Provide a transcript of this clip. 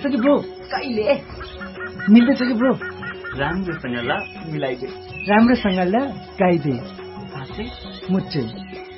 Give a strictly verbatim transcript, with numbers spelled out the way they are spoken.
मिल्दैछ कि ब्रो? कहिले मिल्दैछ कि ब्रो? राम्रोसँग ल मिलाइदे। राम्रोसँग ल गाइदे। साँच्चै? मुच्चै